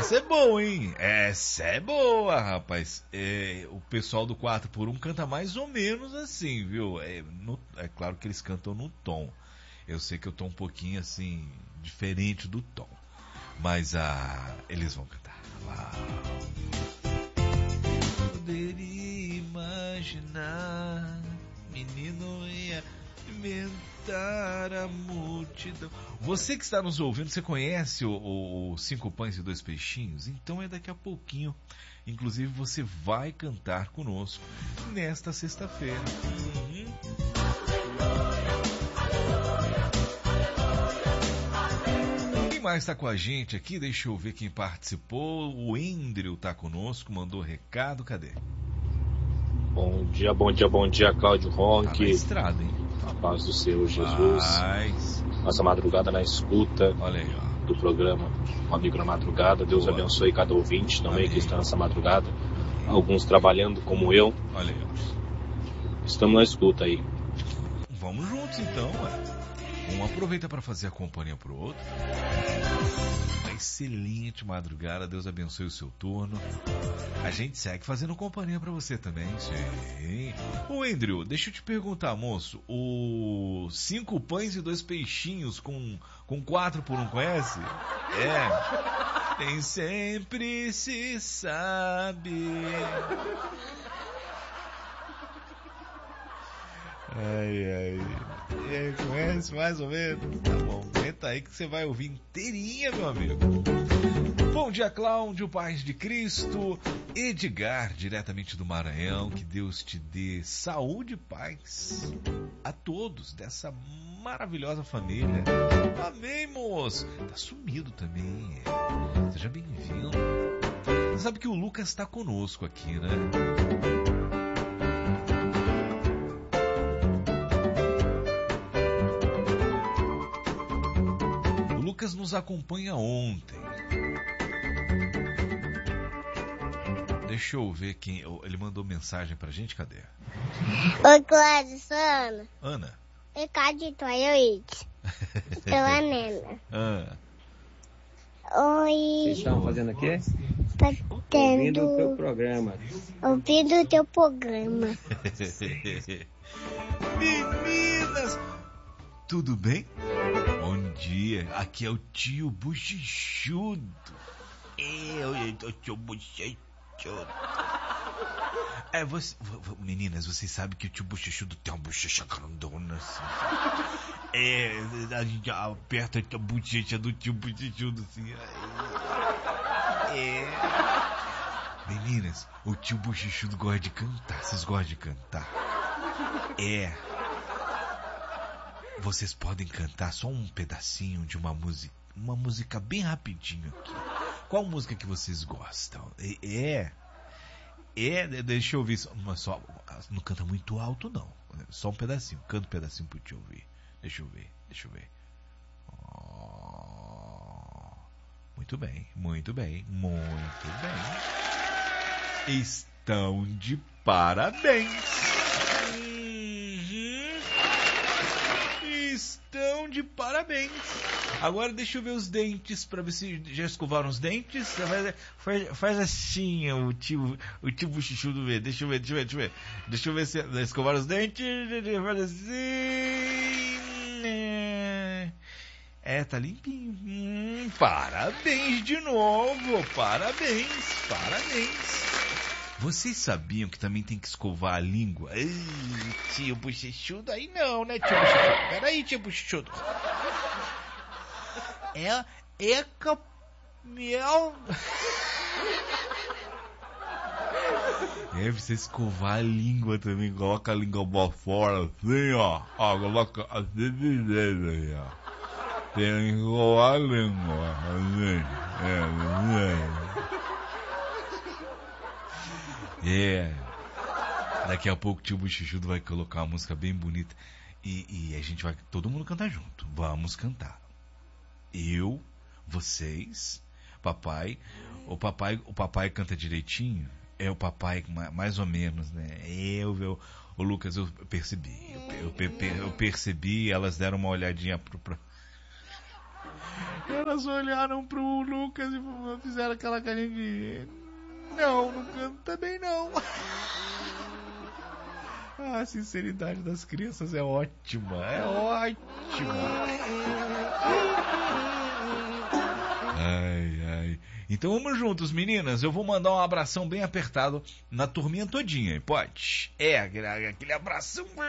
Essa é boa, hein? Essa é boa, rapaz. O pessoal do 4x1 canta mais ou menos assim, viu? É claro que eles cantam no tom. Eu sei que eu tô um pouquinho assim, diferente do tom. Mas eles vão cantar. Poderia imaginar, menino ia alimentar a multidão. Você que está nos ouvindo, você conhece o 5 Pães e 2 Peixinhos? Então é daqui a pouquinho. Inclusive você vai cantar conosco nesta sexta-feira. Quem mais está com a gente aqui? Deixa eu ver quem participou. O Endril está conosco, mandou recado. Cadê? Bom dia, Cláudio Ronque. Tá na estrada, hein? A paz do Senhor Jesus. Nossa madrugada na escuta. Olha aí, ó. Do programa Um Amigo na Madrugada. Deus abençoe cada ouvinte também. Amém. Que está nessa madrugada. Alguns trabalhando como eu. Olha aí, ó. Estamos na escuta aí. Vamos juntos então, ué. Um aproveita para fazer a companhia pro outro. Uma excelente madrugada. Deus abençoe o seu turno. A gente segue fazendo companhia para você também. Sim. Ô, Andrew, deixa eu te perguntar, moço. O 5 Pães e 2 Peixinhos com 4x1, conhece? Tem sempre se sabe. Conhece mais ou menos? Tá bom, aguenta aí que você vai ouvir inteirinha, meu amigo. Bom dia, Cláudio, paz de Cristo. Edgar, diretamente do Maranhão. Que Deus te dê saúde e paz a todos dessa maravilhosa família. Amém, moço. Tá sumido também. Seja bem-vindo. Você sabe que o Lucas está conosco aqui, né? Lucas nos acompanha ontem. Deixa eu ver quem... Ele mandou mensagem pra gente, cadê? Oi, Cláudio, sou Ana. Ana? Recadito aí, oi. Sou a Nena. Oi. Vocês estão fazendo o quê? Ouvindo o teu programa. Ouvindo o teu programa. Meninas! Tudo bem? Bom dia, aqui é o tio Bochechudo. O tio Bochechudo. Meninas, vocês sabem que o tio Bochechudo tem uma bochecha grandona assim. A gente aperta a bochecha do tio Bochechudo assim. Meninas, o tio Bochechudo gosta de cantar. Vocês gostam de cantar? Vocês podem cantar só um pedacinho de uma música bem rapidinho aqui. Qual música que vocês gostam? Deixa eu ouvir. Só, não canta muito alto, não. Só um pedacinho. Canta um pedacinho pro tio ouvir. Deixa eu ver. Muito bem. Estão de parabéns. Estão de parabéns. Agora deixa eu ver os dentes, pra ver se já escovaram os dentes. Faz assim, o tio Bochechudo ver. Deixa eu ver. Deixa eu ver se escovaram os dentes. Faz assim. Tá limpinho. Parabéns de novo. Parabéns. Vocês sabiam que também tem que escovar a língua? Tio Bochechudo, aí não, né, tio Bochechudo? Peraí, tio Bochechudo. Miau. Precisa escovar a língua também. Coloca a língua pra fora, assim, ó. Coloca assim, ó. Tem que escovar a língua, Daqui a pouco o tio Bochechudo vai colocar uma música bem bonita e a gente vai todo mundo cantar junto. Vamos cantar. Eu, vocês, papai. O papai canta direitinho. O papai mais ou menos, né? O Lucas, eu percebi. Eu percebi, elas deram uma olhadinha pro Elas olharam pro Lucas e fizeram aquela carinha de... Não canta bem não. A sinceridade das crianças é ótima. É ótima. Ai. Então vamos juntos, meninas. Eu vou mandar um abração bem apertado na turminha todinha. Pode? Aquele abração